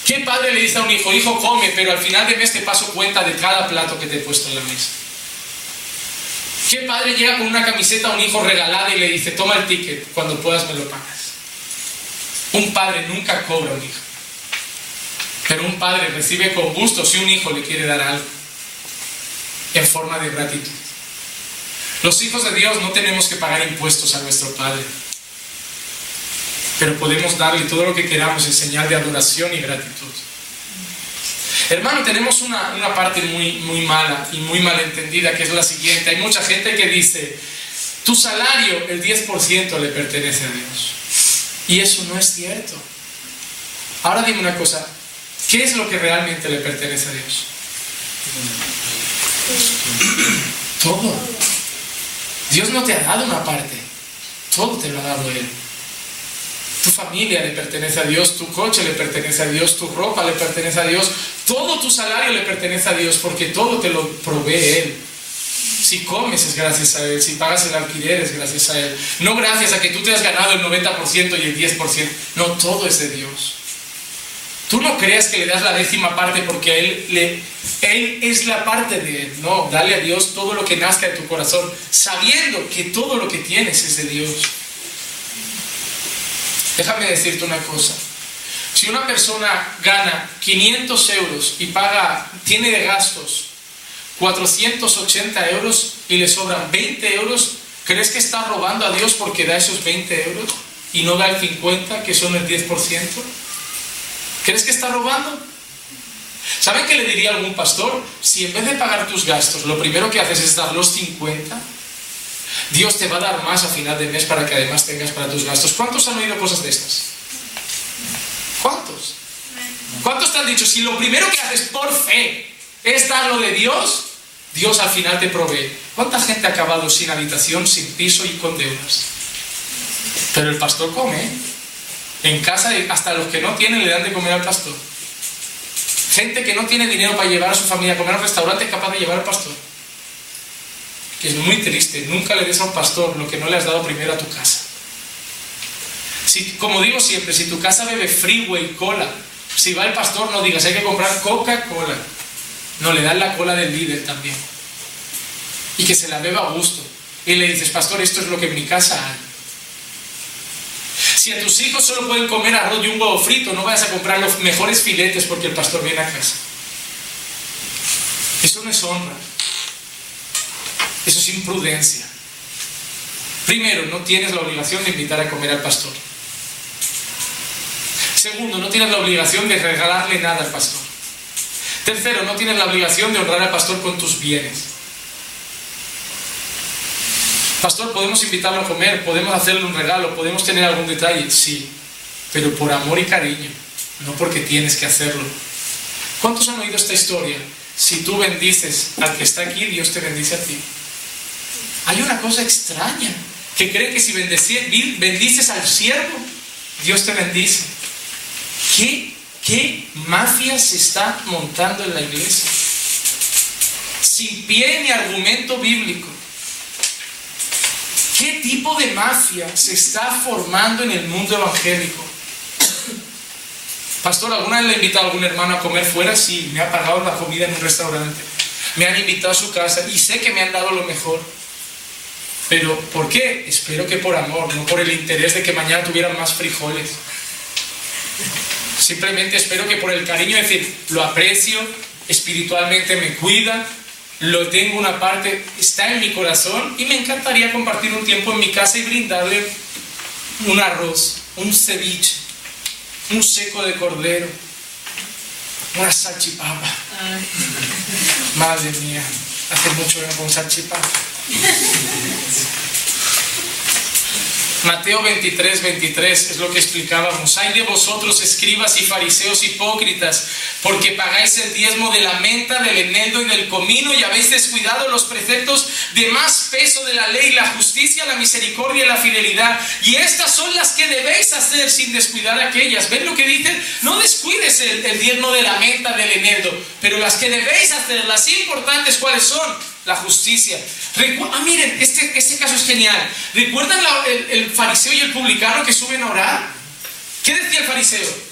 ¿Qué padre le dice a un hijo, hijo, come, pero al final de mes te paso cuenta de cada plato que te he puesto en la mesa? ¿Qué padre llega con una camiseta a un hijo regalada y le dice, toma el ticket, cuando puedas me lo pagas? Un padre nunca cobra a un hijo, pero un padre recibe con gusto si un hijo le quiere dar algo en forma de gratitud. Los hijos de Dios no tenemos que pagar impuestos a nuestro Padre, pero podemos darle todo lo que queramos en señal de adoración y gratitud. Hermano, tenemos una parte muy mala y muy malentendida, que es la siguiente. Hay mucha gente que dice, tu salario, el 10% le pertenece a Dios. Y eso no es cierto. Ahora dime una cosa, ¿qué es lo que realmente le pertenece a Dios? Todo. Dios no te ha dado una parte, todo te lo ha dado Él. Tu familia le pertenece a Dios, tu coche le pertenece a Dios, tu ropa le pertenece a Dios, todo tu salario le pertenece a Dios, porque todo te lo provee Él. Si comes es gracias a Él, si pagas el alquiler es gracias a Él. No gracias a que tú te has ganado el 90% y el 10%, no, todo es de Dios. Tú no creas que le das la 10ª parte porque Él es la parte de Él. No, dale a Dios todo lo que nazca de tu corazón, sabiendo que todo lo que tienes es de Dios. Déjame decirte una cosa. Si una persona gana 500 euros y tiene de gastos 480 euros y le sobran 20 euros, ¿crees que está robando a Dios porque da esos 20 euros y no da el 50, que son el 10%? ¿Crees que está robando? ¿Saben qué le diría a algún pastor? Si en vez de pagar tus gastos, lo primero que haces es dar los 50, Dios te va a dar más a final de mes para que además tengas para tus gastos. ¿Cuántos han oído cosas de estas? ¿Cuántos? ¿Cuántos te han dicho, si lo primero que haces por fe es dar lo de Dios, Dios al final te provee? ¿Cuánta gente ha acabado sin habitación, sin piso y con deudas? Pero el pastor come, ¿eh? En casa, hasta los que no tienen le dan de comer al pastor. Gente que no tiene dinero para llevar a su familia a comer al restaurante es capaz de llevar al pastor. Que es muy triste. Nunca le des a un pastor lo que no le has dado primero a tu casa. Como digo siempre, si tu casa bebe Freeway Cola, si va el pastor no digas hay que comprar Coca-Cola. No, le dan la cola del líder también. Y que se la beba a gusto. Y le dices, pastor, esto es lo que en mi casa hay. Si a tus hijos solo pueden comer arroz y un huevo frito, no vayas a comprar los mejores filetes porque el pastor viene a casa. Eso no es honra. Eso es imprudencia. Primero, no tienes la obligación de invitar a comer al pastor. Segundo, no tienes la obligación de regalarle nada al pastor. Tercero, no tienes la obligación de honrar al pastor con tus bienes. Pastor, ¿podemos invitarlo a comer? ¿Podemos hacerle un regalo? ¿Podemos tener algún detalle? Sí, pero por amor y cariño, no porque tienes que hacerlo. ¿Cuántos han oído esta historia? Si tú bendices al que está aquí, Dios te bendice a ti. Hay una cosa extraña, que cree que si bendices al siervo, Dios te bendice. ¿Qué mafia se está montando en la iglesia? Sin pie ni argumento bíblico. ¿Qué tipo de mafia se está formando en el mundo evangélico? Pastor, ¿alguna vez le he invitado a algún hermano a comer fuera? Sí, me ha pagado la comida en un restaurante. Me han invitado a su casa y sé que me han dado lo mejor. ¿Pero por qué? Espero que por amor, no por el interés de que mañana tuvieran más frijoles. Simplemente espero que por el cariño, es decir, lo aprecio, espiritualmente me cuida, lo tengo una parte, está en mi corazón y me encantaría compartir un tiempo en mi casa y brindarle un arroz, un ceviche, un seco de cordero, una salchipapa. Madre mía, hace mucho que no como salchipapa. Mateo 23:23 es lo que explicábamos. Ay de vosotros, escribas y fariseos hipócritas, porque pagáis el diezmo de la menta, del eneldo y del comino, y habéis descuidado los preceptos de más peso de la ley, la justicia, la misericordia y la fidelidad. Y estas son las que debéis hacer sin descuidar aquellas. ¿Ven lo que dicen? No descuides el diezmo de la menta, del eneldo, pero las que debéis hacer, las importantes, ¿cuáles son? La justicia. Miren, este caso es genial. ¿Recuerdan el fariseo y el publicano que suben a orar? ¿Qué decía el fariseo?